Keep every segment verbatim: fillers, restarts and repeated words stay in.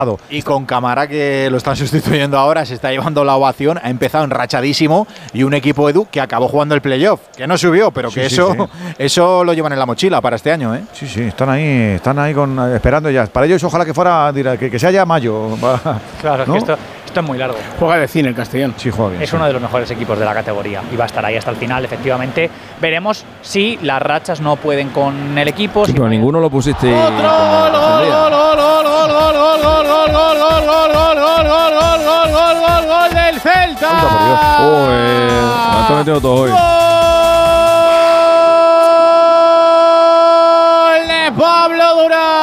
Y con Camara, que lo están sustituyendo ahora, se está llevando la ovación, ha empezado enrachadísimo, y un equipo Edu que acabó jugando el playoff, que no subió, pero que sí, eso, sí. eso lo llevan en la mochila para este año, ¿eh? Sí, sí, están ahí, están ahí con, esperando ya. Para ellos ojalá que fuera, que, que sea ya mayo. Claro, ¿no? Es que esto, esto es muy largo. Juega de cine el Castellón. Sí, juega bien. Es sí. uno de los mejores equipos de la categoría y va a estar ahí hasta el final, efectivamente. Veremos si las rachas no pueden con el equipo. Sí, si pero ninguno lo pusiste. ¡Otro gol, gol, gol, gol, gol, gol, gol, gol, gol, gol, gol, gol, gol, gol, gol, gol, gol, gol, gol, gol del Celta! ¡Joder! Me está metiendo todo hoy. ¡Gol de Pablo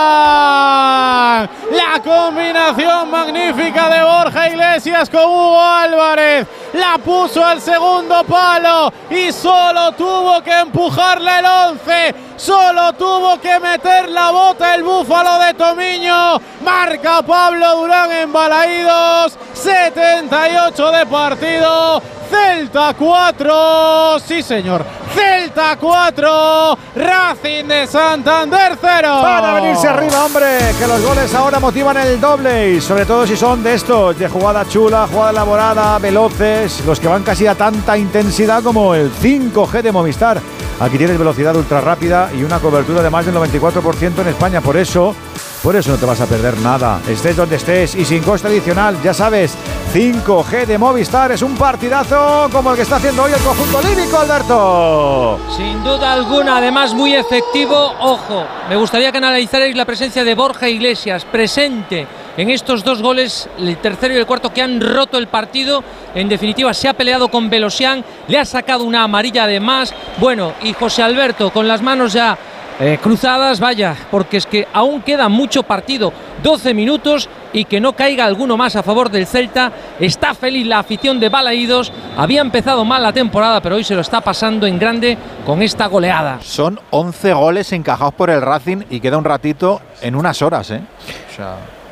Durán! La combinación magnífica de Borja Iglesias con Hugo Álvarez. La puso al segundo palo y solo tuvo que empujarla el once. Solo tuvo que meter la bota el búfalo de Tomiño. Marca Pablo Durán en Balaídos. setenta y ocho de partido. Celta cuatro. Sí, señor. Celta cuatro. Racing de Santander cero. Para venirse arriba, hombre. Que los goles ahora motivan el doble. Y sobre todo si son de estos, de jugada chula, jugada elaborada, veloces. Los que van casi a tanta intensidad como el cinco G de Movistar. Aquí tienes velocidad ultra rápida y una cobertura de más del noventa y cuatro por ciento en España. Por eso, por eso no te vas a perder nada. Estés donde estés y sin coste adicional. Ya sabes, cinco G de Movistar es un partidazo como el que está haciendo hoy el conjunto líbico, Alberto. Sin duda alguna, además muy efectivo. Ojo, me gustaría que analizarais la presencia de Borja Iglesias, presente en estos dos goles, el tercero y el cuarto, que han roto el partido. En definitiva, se ha peleado con Belosian, le ha sacado una amarilla además. Bueno, y José Alberto con las manos ya eh, cruzadas, vaya, porque es que aún queda mucho partido, doce minutos, y que no caiga alguno más a favor del Celta. Está feliz la afición de Balaídos. Había empezado mal la temporada, pero hoy se lo está pasando en grande con esta goleada. Son once goles encajados por el Racing y queda un ratito en unas horas, ¿eh? O sea...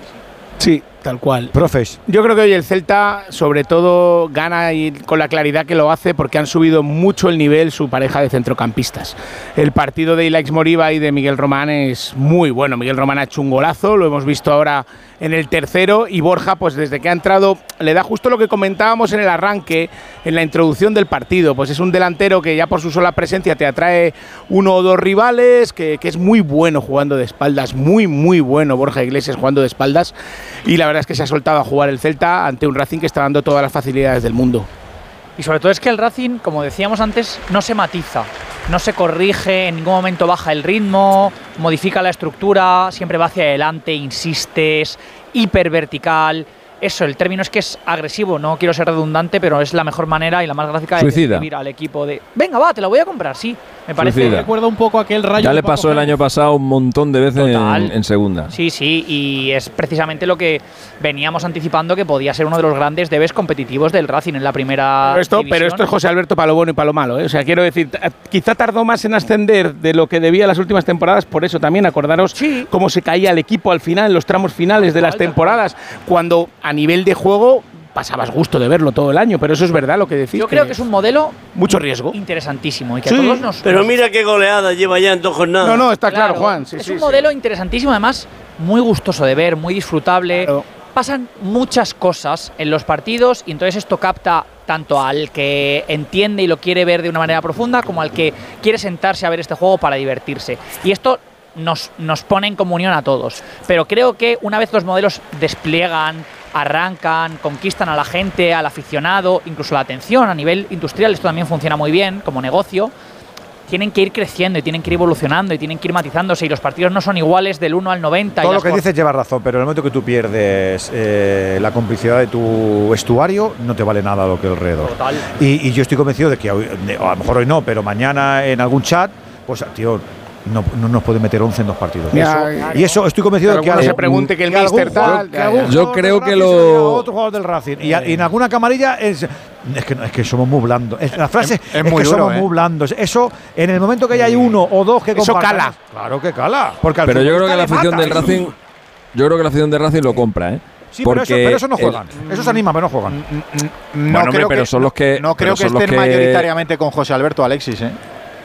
Sí, tal cual. Profes. Yo creo que hoy el Celta, sobre todo, gana y con la claridad que lo hace porque han subido mucho el nivel su pareja de centrocampistas. El partido de Ilaix Moriba y de Miguel Román es muy bueno. Miguel Román ha hecho un golazo, lo hemos visto ahora en el tercero, y Borja, pues desde que ha entrado, le da justo lo que comentábamos en el arranque, en la introducción del partido. Pues es un delantero que ya por su sola presencia te atrae uno o dos rivales, que, que es muy bueno jugando de espaldas, muy, muy bueno Borja Iglesias jugando de espaldas, y la verdad es que se ha soltado a jugar el Celta ante un Racing que está dando todas las facilidades del mundo. Y sobre todo es que el Racing, como decíamos antes, no se matiza, no se corrige, en ningún momento baja el ritmo, modifica la estructura, siempre va hacia adelante, insiste, es hipervertical. Eso, el término es que es agresivo, no quiero ser redundante, pero es la mejor manera y la más gráfica de describir al equipo de... Venga, va, te lo voy a comprar, sí. Me parece Suicida. que recuerda un poco aquel Rayo. Ya le pasó el año pasado un montón de veces en, en segunda. Sí, sí, y es precisamente lo que veníamos anticipando, que podía ser uno de los grandes debes competitivos del Racing en la primera Pero esto, división. pero esto es José Alberto para lo bueno y para lo malo, ¿eh? O sea, quiero decir, quizá tardó más en ascender de lo que debía las últimas temporadas, por eso también acordaros sí. cómo se caía el equipo al final, en los tramos finales de las temporadas, cuando a nivel de juego pasabas gusto de verlo todo el año, pero eso es verdad lo que decís. Yo creo que es un modelo mucho riesgo, interesantísimo y que sí, a todos nos. Pero nos... mira qué goleada lleva ya en dos jornadas. No, no, está claro, claro Juan. Sí, es sí, un sí. modelo interesantísimo, además muy gustoso de ver, muy disfrutable. Claro. Pasan muchas cosas en los partidos y entonces esto capta tanto al que entiende y lo quiere ver de una manera profunda como al que quiere sentarse a ver este juego para divertirse. Y esto nos, nos pone en comunión a todos. Pero creo que una vez los modelos despliegan, arrancan, conquistan a la gente, al aficionado, incluso la atención a nivel industrial, esto también funciona muy bien como negocio, tienen que ir creciendo y tienen que ir evolucionando y tienen que ir matizándose, y los partidos no son iguales del uno al noventa. Todo y lo que dices lleva razón, pero en el momento que tú pierdes eh, la complicidad de tu vestuario, no te vale nada lo que alrededor. Total. Y, y yo estoy convencido de que hoy, a lo mejor hoy no, pero mañana en algún chat, pues tío, no, no nos puede meter once en dos partidos. Ya, eso, claro. Y eso estoy convencido que de que alguno algún, se pregunte que el que míster tal, tal. Que yo creo que lo otro jugador del Racing y, y en alguna camarilla es, es que es que somos muy blandos. Es, la frase es, es, es muy que duro, somos ¿eh? muy blandos. Eso en el momento que ya hay uno o dos que eso compartan, cala. Claro que cala. Porque al pero yo creo que la le afición mata. del Racing, yo creo que la afición del Racing lo compra, ¿eh? Sí, pero eso, pero eso no juegan. El, eso se anima, pero no juegan. No bueno, creo pero que, son los que no creo que son los estén que... mayoritariamente con José Alberto Alexis, ¿eh?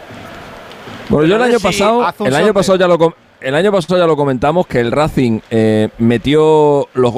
Bueno, yo el año si pasado, el año pasado ya lo el año pasado ya lo comentamos, que el Racing eh, metió los